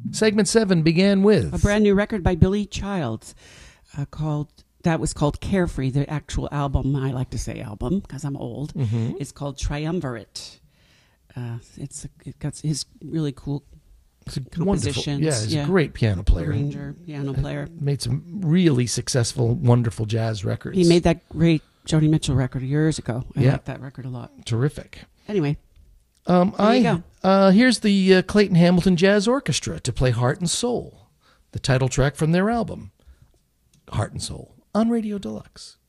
Segment 7 began with a brand new record by Billy Childs called Carefree. The actual album, I like to say album because I'm old, is called Triumvirate. It got his really cool compositions. Yeah, he's a great piano player. Arranger, piano player. Made some really successful, wonderful jazz records. He made that great Joni Mitchell record years ago. I like that record a lot. Terrific. Anyway, there you go. Here's the Clayton Hamilton Jazz Orchestra to play Heart and Soul, the title track from their album, Heart and Soul, on Radio Deluxe.